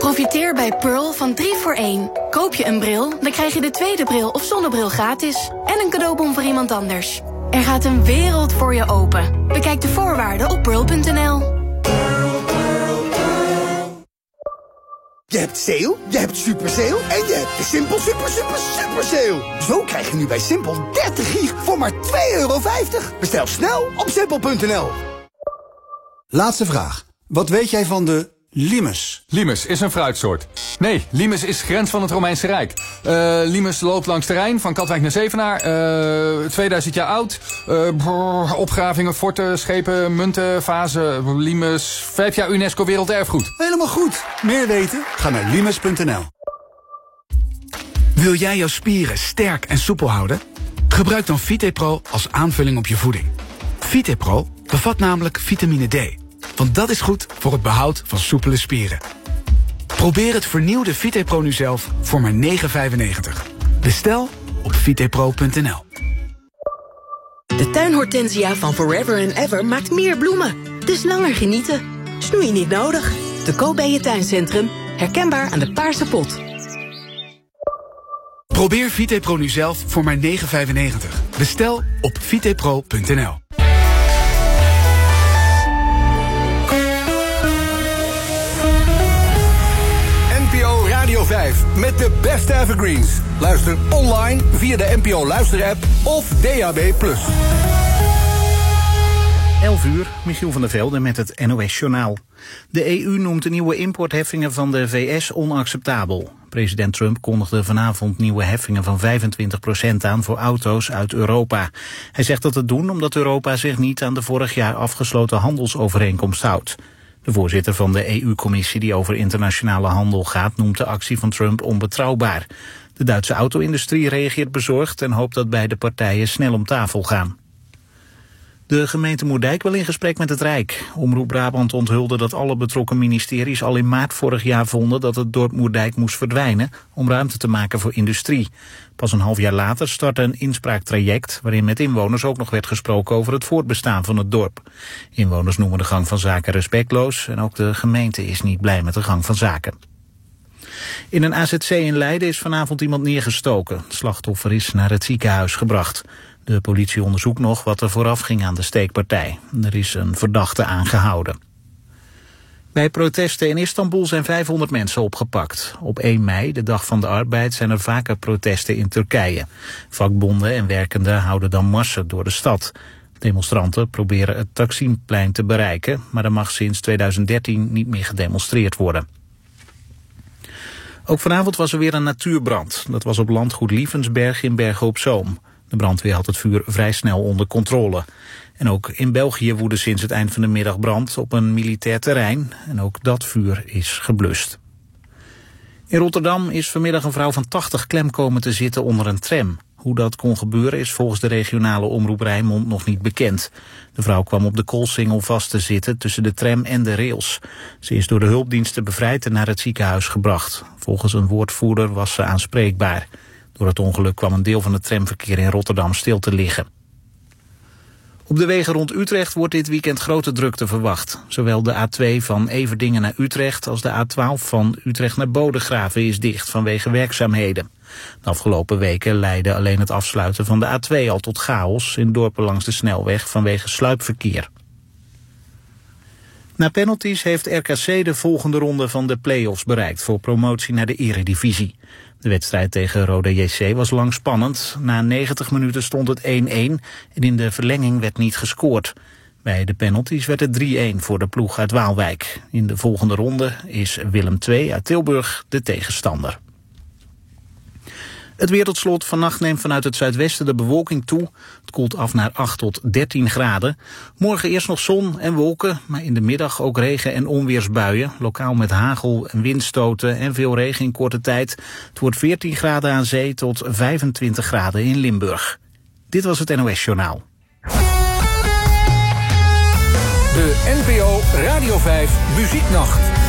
Profiteer bij Pearl van 3 voor 1. Koop je een bril, dan krijg je de tweede bril of zonnebril gratis. En een cadeaubon voor iemand anders. Er gaat een wereld voor je open. Bekijk de voorwaarden op pearl.nl. Je hebt sale, je hebt super sale en je hebt de Simpel super sale. Zo krijg je nu bij Simpel 30 gig voor maar €2,50. Bestel snel op simpel.nl. Laatste vraag. Wat weet jij van de limes? Limes is een fruitsoort. Nee, limes is grens van het Romeinse Rijk. Limes loopt langs de Rijn, van Katwijk naar Zevenaar. 2000 jaar oud. Opgravingen, forten, schepen, munten, vazen. Limes, 5 jaar UNESCO Werelderfgoed. Helemaal goed. Meer weten? Ga naar limes.nl. Wil jij jouw spieren sterk en soepel houden? Gebruik dan VitePro als aanvulling op je voeding. VitePro bevat namelijk vitamine D. Want dat is goed voor het behoud van soepele spieren. Probeer het vernieuwde VitePro nu zelf voor maar €9,95. Bestel op vitepro.nl. De tuinhortensia van Forever and Ever maakt meer bloemen. Dus langer genieten. Snoei niet nodig. Te koop bij je tuincentrum. Herkenbaar aan de paarse pot. Probeer VitePro nu zelf voor maar €9,95. Bestel op vitepro.nl. NPO Radio 5 met de beste evergreens. Luister online via de NPO Luister-app of DAB+. 11:00, Michiel van der Velde met het NOS-journaal. De EU noemt de nieuwe importheffingen van de VS onacceptabel. President Trump kondigde vanavond nieuwe heffingen van 25% aan voor auto's uit Europa. Hij zegt dat het doen omdat Europa zich niet aan de vorig jaar afgesloten handelsovereenkomst houdt. De voorzitter van de EU-commissie die over internationale handel gaat noemt de actie van Trump onbetrouwbaar. De Duitse auto-industrie reageert bezorgd en hoopt dat beide partijen snel om tafel gaan. De gemeente Moerdijk wil in gesprek met het Rijk. Omroep Brabant onthulde dat alle betrokken ministeries al in maart vorig jaar vonden dat het dorp Moerdijk moest verdwijnen om ruimte te maken voor industrie. Pas een half jaar later startte een inspraaktraject waarin met inwoners ook nog werd gesproken over het voortbestaan van het dorp. Inwoners noemen de gang van zaken respectloos en ook de gemeente is niet blij met de gang van zaken. In een AZC in Leiden is vanavond iemand neergestoken. Het slachtoffer is naar het ziekenhuis gebracht. De politie onderzoekt nog wat er vooraf ging aan de steekpartij. Er is een verdachte aangehouden. Bij protesten in Istanbul zijn 500 mensen opgepakt. Op 1 mei, de dag van de arbeid, zijn er vaker protesten in Turkije. Vakbonden en werkenden houden dan marsen door de stad. Demonstranten proberen het Taksimplein te bereiken, maar er mag sinds 2013 niet meer gedemonstreerd worden. Ook vanavond was er weer een natuurbrand. Dat was op landgoed Lievensberg in Bergen op Zoom. De brandweer had het vuur vrij snel onder controle. En ook in België woedde sinds het eind van de middag brand op een militair terrein. En ook dat vuur is geblust. In Rotterdam is vanmiddag een vrouw van 80 klem komen te zitten onder een tram. Hoe dat kon gebeuren is volgens de regionale omroep Rijnmond nog niet bekend. De vrouw kwam op de koolsingel vast te zitten tussen de tram en de rails. Ze is door de hulpdiensten bevrijd en naar het ziekenhuis gebracht. Volgens een woordvoerder was ze aanspreekbaar. Door het ongeluk kwam een deel van het tramverkeer in Rotterdam stil te liggen. Op de wegen rond Utrecht wordt dit weekend grote drukte verwacht. Zowel de A2 van Everdingen naar Utrecht als de A12 van Utrecht naar Bodegraven is dicht vanwege werkzaamheden. De afgelopen weken leidde alleen het afsluiten van de A2 al tot chaos in dorpen langs de snelweg vanwege sluipverkeer. Na penalties heeft RKC de volgende ronde van de play-offs bereikt voor promotie naar de Eredivisie. De wedstrijd tegen Roda JC was lang spannend. Na 90 minuten stond het 1-1 en in de verlenging werd niet gescoord. Bij de penalties werd het 3-1 voor de ploeg uit Waalwijk. In de volgende ronde is Willem II uit Tilburg de tegenstander. Het weer tot slot. Vannacht neemt vanuit het zuidwesten de bewolking toe. Het koelt af naar 8 tot 13 graden. Morgen eerst nog zon en wolken, maar in de middag ook regen- en onweersbuien. Lokaal met hagel en windstoten en veel regen in korte tijd. Het wordt 14 graden aan zee tot 25 graden in Limburg. Dit was het NOS Journaal. De NPO Radio 5 Muzieknacht.